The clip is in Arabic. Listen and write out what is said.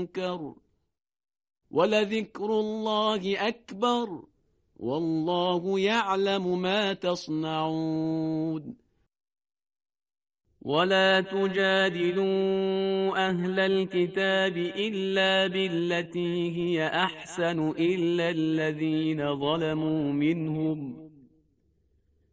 المنكر ولذكر الله أكبر والله يعلم ما تصنعون ولا تجادلوا أهل الكتاب إلا بالتي هي أحسن إلا الذين ظلموا منهم